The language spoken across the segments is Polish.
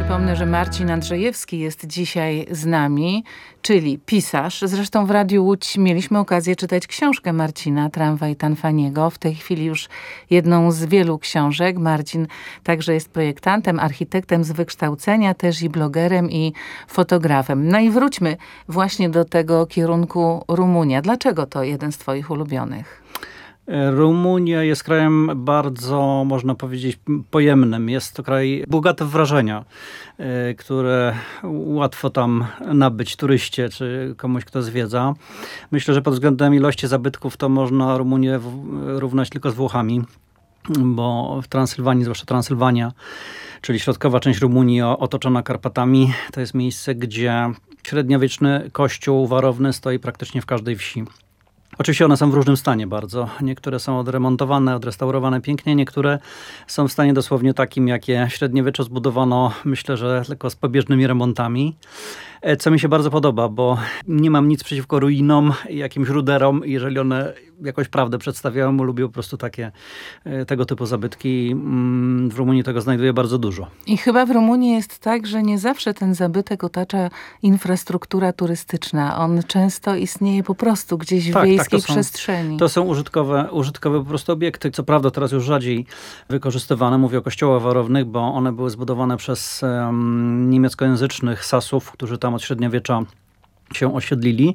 Przypomnę, że Marcin Andrzejewski jest dzisiaj z nami, czyli pisarz. Zresztą w Radiu Łódź mieliśmy okazję czytać książkę Marcina, Tramwaj Tanfaniego. W tej chwili już jedną z wielu książek. Marcin także jest projektantem, architektem z wykształcenia, też i blogerem i fotografem. No i wróćmy właśnie do tego kierunku Rumunia. Dlaczego to jeden z twoich ulubionych? Rumunia jest krajem bardzo, można powiedzieć, pojemnym. Jest to kraj bogaty w wrażenia, które łatwo tam nabyć turyście, czy komuś, kto zwiedza. Myślę, że pod względem ilości zabytków to można Rumunię równać tylko z Włochami, bo w Transylwanii, zwłaszcza Transylwania, czyli środkowa część Rumunii otoczona Karpatami, to jest miejsce, gdzie średniowieczny kościół warowny stoi praktycznie w każdej wsi. Oczywiście one są w różnym stanie bardzo. Niektóre są odremontowane, odrestaurowane pięknie, niektóre są w stanie dosłownie takim, jakie średniowieczo zbudowano, myślę, że tylko z pobieżnymi remontami. Co mi się bardzo podoba, bo nie mam nic przeciwko ruinom i jakimś ruderom, jeżeli one jakąś prawdę przedstawiają, lubię po prostu tego typu zabytki. W Rumunii tego znajduję bardzo dużo. I chyba w Rumunii jest tak, że nie zawsze ten zabytek otacza infrastruktura turystyczna. On często istnieje po prostu gdzieś w wiejskiej przestrzeni. To są użytkowe po prostu obiekty. Co prawda teraz już rzadziej wykorzystywane. Mówię o kościołach warownych, bo one były zbudowane przez niemieckojęzycznych Sasów, którzy tam od średniowiecza się osiedlili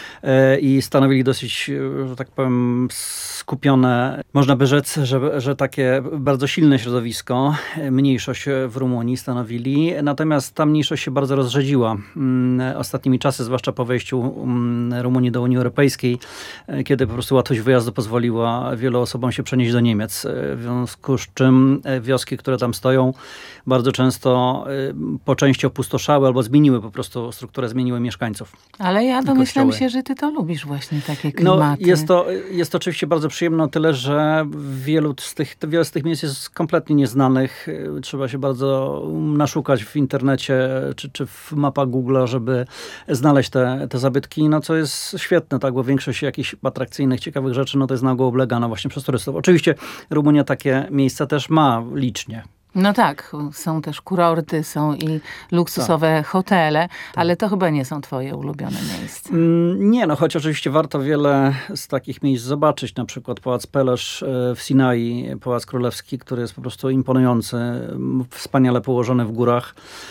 i stanowili dosyć, że tak powiem, skupione, można by rzec, że takie bardzo silne środowisko, mniejszość w Rumunii stanowili. Natomiast ta mniejszość się bardzo rozrzedziła ostatnimi czasy, zwłaszcza po wejściu Rumunii do Unii Europejskiej, kiedy po prostu łatwość wyjazdu pozwoliła wielu osobom się przenieść do Niemiec. W związku z czym wioski, które tam stoją, bardzo często po części opustoszały albo zmieniły po prostu strukturę, zmieniły mieszkańców. Ale ja domyślam się, że ty to lubisz właśnie, takie klimaty. No, jest to oczywiście bardzo przyjemne o tyle, że wiele z tych miejsc jest kompletnie nieznanych. Trzeba się bardzo naszukać w internecie czy w mapach Google'a, żeby znaleźć te zabytki, no co jest świetne, tak, bo większość jakichś atrakcyjnych, ciekawych rzeczy, no to jest nagle oblegana właśnie przez turystów. Oczywiście Rumunia takie miejsca też ma licznie. No tak, są też kurorty, są i luksusowe hotele, ale to chyba nie są twoje ulubione miejsca. Nie, no choć oczywiście warto wiele z takich miejsc zobaczyć, na przykład Pałac Pelesz w Sinai, Pałac Królewski, który jest po prostu imponujący, wspaniale położony w górach,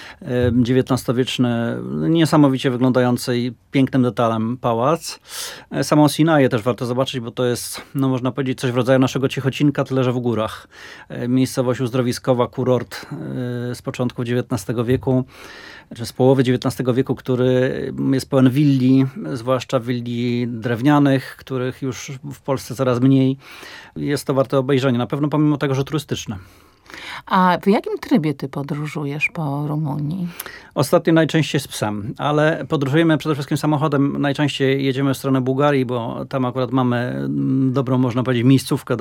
XIX-wieczny, niesamowicie wyglądający i pięknym detalem pałac. Samą Sinaję też warto zobaczyć, bo to jest, no można powiedzieć, coś w rodzaju naszego Ciechocinka, tyle że w górach. Miejscowość uzdrowiskowa, kurort z początku XIX wieku, czy z połowy XIX wieku, który jest pełen willi, zwłaszcza willi drewnianych, których już w Polsce coraz mniej. Jest to warte obejrzenia, na pewno pomimo tego, że turystyczne. A w jakim trybie ty podróżujesz po Rumunii? Ostatnio najczęściej z psem, ale podróżujemy przede wszystkim samochodem. Najczęściej jedziemy w stronę Bułgarii, bo tam akurat mamy dobrą, można powiedzieć, miejscówkę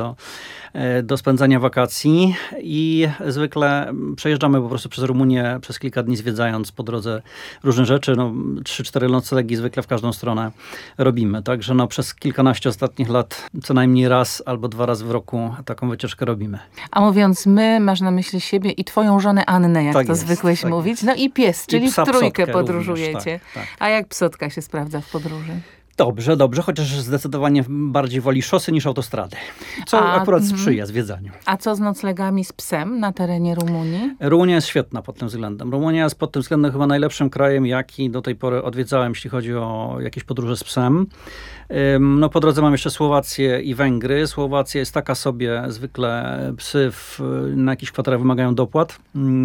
do spędzania wakacji i zwykle przejeżdżamy po prostu przez Rumunię przez kilka dni, zwiedzając po drodze różne rzeczy. 3-4 noclegi zwykle w każdą stronę robimy. Także przez kilkanaście ostatnich lat co najmniej raz albo 2 razy w roku taką wycieczkę robimy. A mówiąc my, masz na myśli siebie i twoją żonę Annę, jak tak to jest, zwykłeś tak mówić. No i pies, czyli w trójkę podróżujecie. Również, tak. A jak psotka się sprawdza w podróży? Dobrze, chociaż zdecydowanie bardziej woli szosy niż autostrady. Co akurat sprzyja zwiedzaniu. A co z noclegami z psem na terenie Rumunii? Rumunia jest świetna pod tym względem. Rumunia jest pod tym względem chyba najlepszym krajem, jaki do tej pory odwiedzałem, jeśli chodzi o jakieś podróże z psem. No po drodze mam jeszcze Słowację i Węgry. Słowacja jest taka sobie, zwykle psy na jakichś kwaterach wymagają dopłat.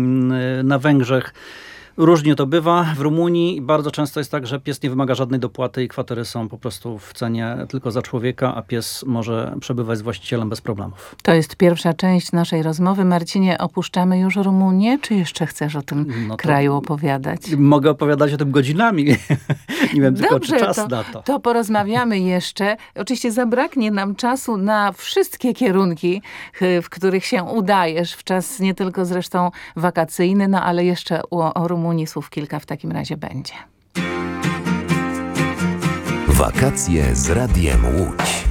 Na Węgrzech różnie to bywa. W Rumunii bardzo często jest tak, że pies nie wymaga żadnej dopłaty i kwatery są po prostu w cenie tylko za człowieka, a pies może przebywać z właścicielem bez problemów. To jest pierwsza część naszej rozmowy. Marcinie, opuszczamy już Rumunię, czy jeszcze chcesz o tym kraju opowiadać? Mogę opowiadać o tym godzinami. Nie wiem tylko, czy czas na to. To porozmawiamy jeszcze. Oczywiście zabraknie nam czasu na wszystkie kierunki, w których się udajesz, w czas nie tylko zresztą wakacyjny, no ale jeszcze o Rumunii słów kilka w takim razie będzie. Wakacje z Radiem Łódź.